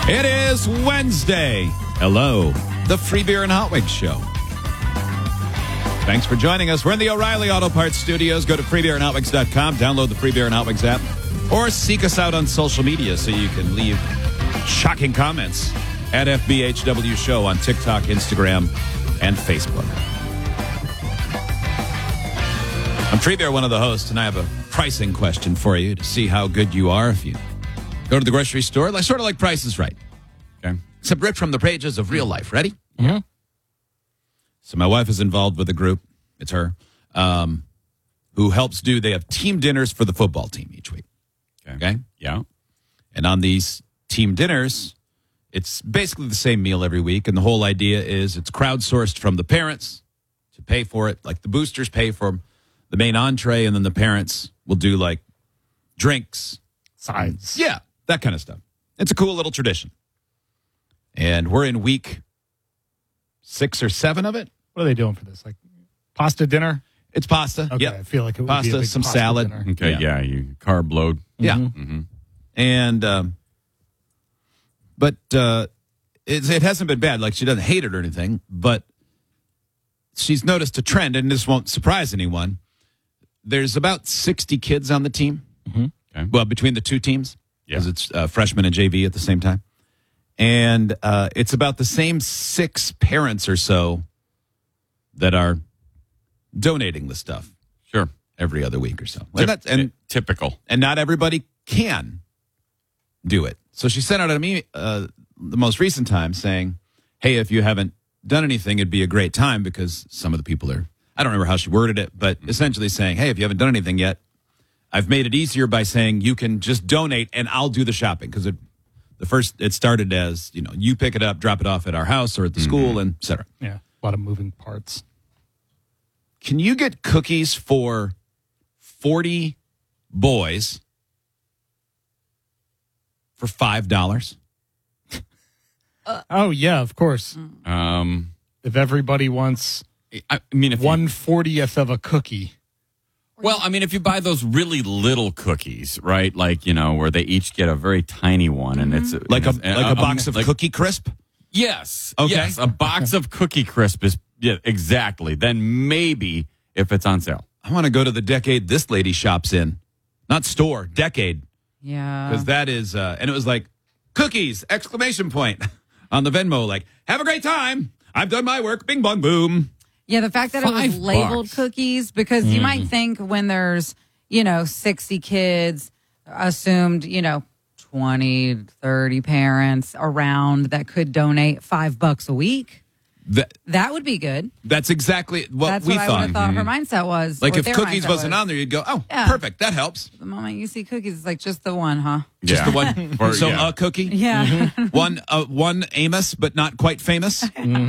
It is Wednesday. Hello, the Free Beer and Hot Wings Show. Thanks for joining us. We're in the O'Reilly Auto Parts Studios. Go to freebeerandhotwings.com, download the Free Beer and Hot Wings app, or seek us out on social media so you can leave shocking comments at FBHW Show on TikTok, Instagram, and Facebook. I'm Free Beer, one of the hosts, and I have a pricing question for you to see how good you are if you go to the grocery store, sort of like Price is Right. Okay. Except ripped from the pages of real life. Ready? Mm-hmm. So my wife is involved with a group. It's her. Who helps they have team dinners for the football team each week. Okay? Yeah. And on these team dinners, it's basically the same meal every week. And the whole idea is it's crowdsourced from the parents to pay for it. Like the boosters pay for the main entree, and then the parents will do like drinks. Sides. Yeah, that kind of stuff. It's a cool little tradition. And we're in week 6 or 7 of it. What are they doing for this? Like pasta dinner? It's pasta. Okay, Yep. I feel like it would pasta, be a big some pasta salad. dinner. Okay, yeah, you carb load. Yeah. Mm-hmm. And but it hasn't been bad. Like, she doesn't hate it or anything, but she's noticed a trend, and this won't surprise anyone. There's about 60 kids on the team. Mm-hmm. Okay. Well, between the two teams, because it's freshman and JV at the same time. And it's about the same 6 parents or so that are donating the stuff. Sure. Every other week or so. Typical. And not everybody can do it. So she sent out a me the most recent time saying, hey, if you haven't done anything, it'd be a great time, because some of the people are, I don't remember how she worded it, but essentially saying, hey, if you haven't done anything yet, I've made it easier by saying you can just donate and I'll do the shopping. Because it started as, you pick it up, drop it off at our house or at the school, and et cetera. Yeah, a lot of moving parts. Can you get cookies for 40 boys for $5? Oh, yeah, of course. If everybody wants I mean, if 1/40th of a cookie. Well, I mean, if you buy those really little cookies, right? Like, where they each get a very tiny one, and it's Like a box of Cookie Crisp? Yes. Okay. Yes, a box of Cookie Crisp is, yeah, exactly. Then maybe if it's on sale. I want to go to the Decade this lady shops in. Not store, Decade. Yeah. Because that is, and it was like, cookies, exclamation point, on the Venmo, like, have a great time. I've done my work, bing, bong, boom. Yeah, the fact that it was $5. labeled cookies, because you might think when there's, 60 kids, assumed, 20, 30 parents around that could donate $5 a week. That would be good. That's exactly what That's we what I would thought. have thought her mindset was. Like, or if their cookies mindset wasn't was. on there, you'd go, oh, Yeah. perfect, that helps. The moment you see cookies, it's like just the one, huh? Just the one. Yeah. A cookie? Yeah. One Amos, but not quite famous?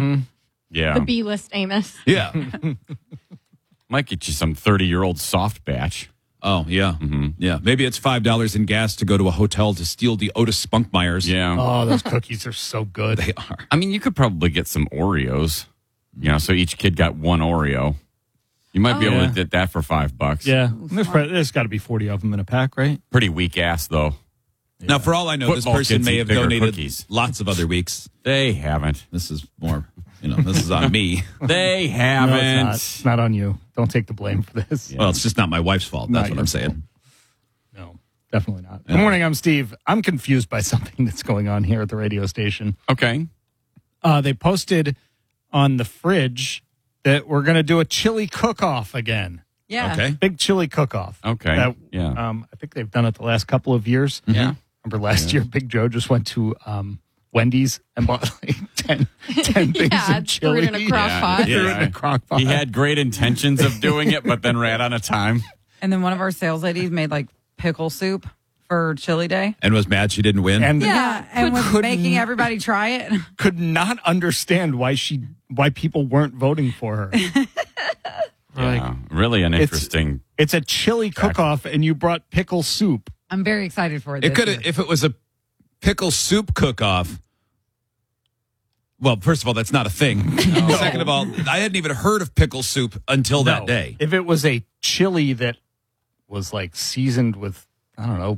Yeah. The B-list Amos. Yeah. Might get you some 30-year-old soft batch. Oh, yeah. Mm-hmm. Yeah. Maybe it's $5 in gas to go to a hotel to steal the Otis Spunkmeyers. Yeah. Oh, those cookies are so good. They are. I mean, you could probably get some Oreos, so each kid got one Oreo. You might be able to get that for $5. Yeah, there's got to be 40 of them in a pack, right? Pretty weak ass, though. Now, for all I know, Football this person kids may eat have bigger donated cookies. lots of other weeks. They haven't. This is more, this is on me. They No, haven't. it's not on you. Don't take the blame for this. Well, it's just not my wife's fault. That's Not what your I'm saying. No, definitely not. Good morning, I'm Steve. I'm confused by something that's going on here at the radio station. Okay. They posted on the fridge that we're going to do a chili cook-off again. Yeah. Okay. Big chili cook-off. Okay. Yeah. I think they've done it the last couple of years. Yeah. Remember last year, Big Joe just went to Wendy's and bought like 10 things Yeah, of threw it chili. in a crock pot. Threw it in a crock pot. He had great intentions of doing it, but then ran out of time. And then one of our sales ladies made like pickle soup for chili day. And was mad she didn't win. And Yeah. And was couldn't- making everybody try it. could not understand why people weren't voting for her. Yeah, really an interesting. It's a chili cook-off, and you brought pickle soup. I'm very excited for it. It this could year. have, if it was a pickle soup cook-off. Well, first of all, that's not a thing. Second of all, I hadn't even heard of pickle soup until that No. day. If it was a chili that was like seasoned with, I don't know,